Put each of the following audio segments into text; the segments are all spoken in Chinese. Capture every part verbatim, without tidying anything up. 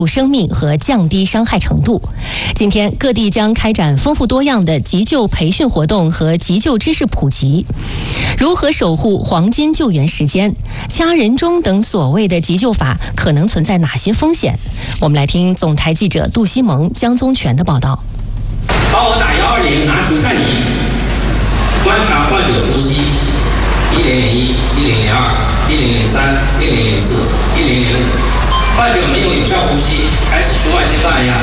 生命和降低伤害程度。今天各地将开展丰富多样的急救培训活动和急救知识普及，如何守护黄金救援时间，掐人中等所谓的急救法可能存在哪些风险？我们来听总台记者杜西蒙、江宗全的报道。 帮我打一二零，拿出善意，观察患者呼吸，一零零一、一零零二、一零零三、一零零四、一零零五。患者没有有效呼吸，开始输外心脏按压。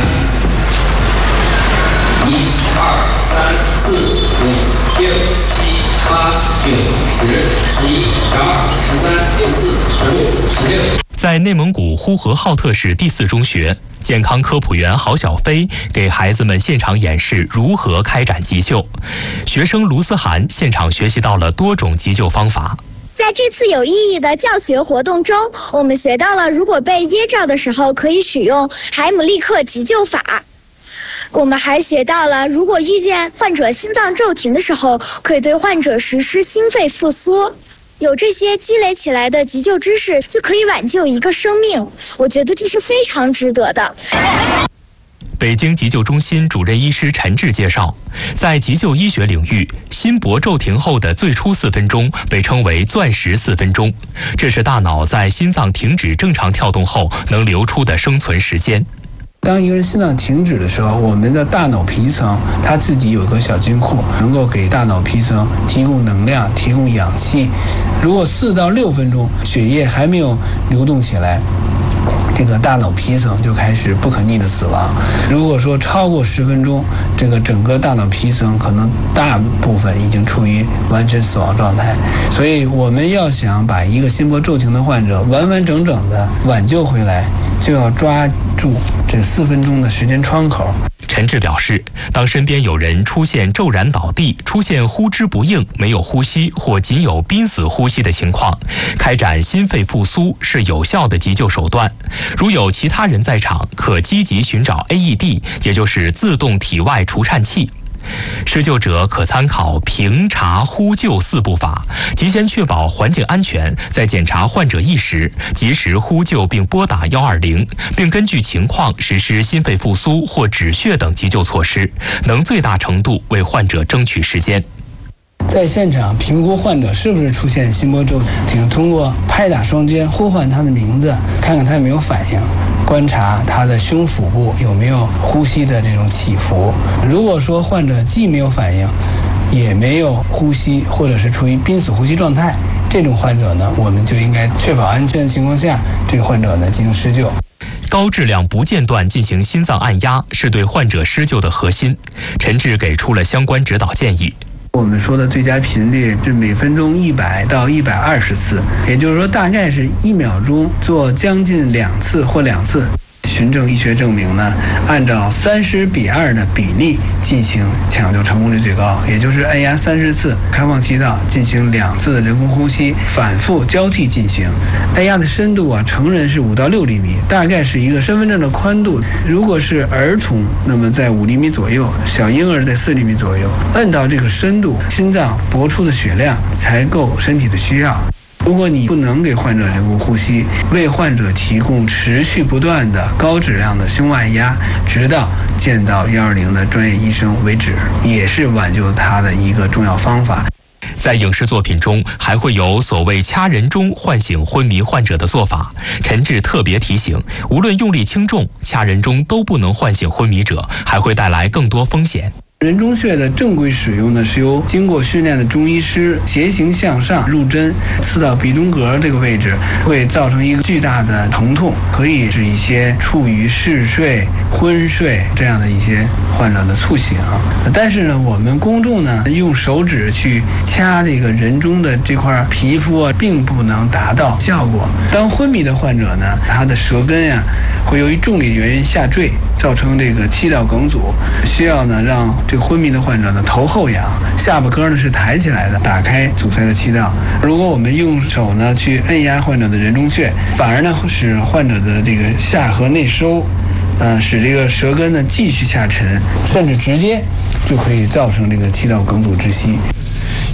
一、二、三、四、五、六、七、八、九、十、十一、十二、十三、十四、十五、十六。 在内蒙古呼和浩特市第四中学，健康科普员郝小飞给孩子们现场演示如何开展急救。学生卢思涵现场学习到了多种急救方法。 在这次有意义的教学活动中，我们学到了如果被噎着的时候可以使用海姆立克急救法。我们还学到了如果遇见患者心脏骤停的时候，可以对患者实施心肺复苏。有这些积累起来的急救知识，就可以挽救一个生命。我觉得这是非常值得的。 北京急救中心主任医师陈志介绍，在急救医学领域，心搏骤停后的最初四分钟被称为钻石四分钟，这是大脑在心脏停止正常跳动后能留出的生存时间。 当一个人心脏停止的时候，我们的大脑皮层它自己有个小金库，能够给大脑皮层提供能量、提供氧气。如果四到六分钟血液还没有流动起来，这个大脑皮层就开始不可逆的死亡。如果说超过十分钟，这个整个大脑皮层可能大部分已经处于完全死亡状态。所以我们要想把一个心搏骤停的患者完完整整的挽救回来，就要抓住这四分钟的时间窗口。 陈志表示，当身边有人出现骤然倒地、出现呼之不应、没有呼吸或仅有濒死呼吸的情况，开展心肺复苏是有效的急救手段。如有其他人在场，可积极寻找 A E D， 也就是自动体外除颤器。施救者可参考评查呼救四步法，即先确保环境安全，再检查患者意识，及时呼救并拨打一二零，并根据情况实施心肺复苏或止血等急救措施，能最大程度为患者争取时间。 在现场评估患者是不是出现心搏骤停，通过拍打双肩呼唤他的名字，看看他有没有反应，观察他的胸腹部有没有呼吸的这种起伏。如果说患者既没有反应，也没有呼吸，或者是处于濒死呼吸状态，这种患者呢，我们就应该确保安全的情况下，这个患者呢进行施救。 高质量不间断进行心脏按压是对患者施救的核心。陈志给出了相关指导建议。 我们说的最佳频率是每分钟一百到一百二十次，也就是说大概是一秒钟做将近两次或两次。循证医学证明呢，按照三十比二的比例进行抢救成功率最高，也就是按压三十次，开放气道进行两次的人工呼吸，反复交替进行。按压的深度啊，成人是五到六厘米，大概是一个身份证的宽度。如果是儿童，那么在五厘米左右；小婴儿在四厘米左右。按到这个深度，心脏搏出的血量才够身体的需要。如果你不能给患者人工呼吸，为患者提供持续不断的高质量的胸按压，直到见到一二零的专业医生为止，也是挽救他的一个重要方法。 在影视作品中，还会有所谓掐人中唤醒昏迷患者的做法。陈志特别提醒，无论用力轻重，掐人中都不能唤醒昏迷者，还会带来更多风险。 人中穴的正规使用呢，是由经过训练的中医师斜行向上入针，刺到鼻中隔这个位置，会造成一个巨大的疼痛，可以使一些处于嗜睡、昏睡这样的一些患者的猝醒。但是呢，我们公众呢用手指去掐这个人中的这块皮肤啊，并不能达到效果。当昏迷的患者呢，他的舌根呀、啊、会由于重力原因下坠，造成这个气道梗阻，需要呢让这个昏迷的患者呢头后仰，下巴颏呢是抬起来的，打开阻塞的气道。如果我们用手呢去按压患者的人中穴，反而呢使患者的这个下颌内收，呃，使这个舌根呢继续下沉，甚至直接就可以造成这个气道梗阻窒息。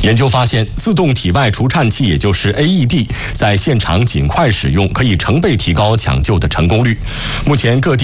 研究发现，自动体外除颤器，也就是 A E D， 在现场尽快使用，可以成倍提高抢救的成功率。目前各地